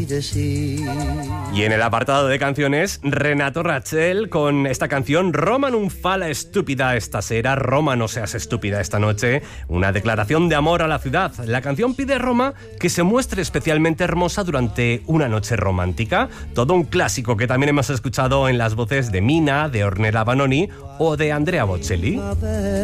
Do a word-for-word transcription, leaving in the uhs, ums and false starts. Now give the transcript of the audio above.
Y en el apartado de canciones, Renato Rachel con esta canción Roma non fa la estúpida esta sera, Roma no seas estúpida esta noche, una declaración de amor a la ciudad. La canción pide a Roma que se muestre especialmente hermosa durante una noche romántica, todo un clásico que también hemos escuchado en las voces de Mina, de Ornella Vanoni o de Andrea Bocelli.